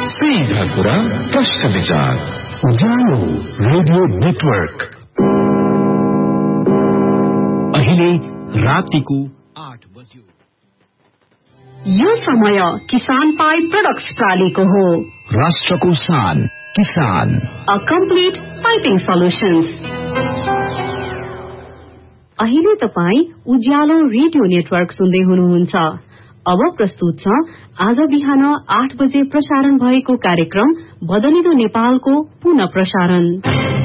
सीधा कुरा प्रश्न विचार उज्यालो रेडियो नेटवर्क। अहिले रातिको 8 बज्यो। यो समय किसान पाई प्रोडक्ट्स प्रालीको हो। राष्ट्रको शान किसान, अ कम्प्लिट पाइपिङ सल्युशन्स। अहिले तपाई उज्यालो रेडियो नेटवर्क सुन्दै हुनुहुन्छ। अब प्रस्तुत छ आज बिहान 8 बजे प्रसारण भएको कार्यक्रम बदलिदो नेपालको पुनः प्रसारण।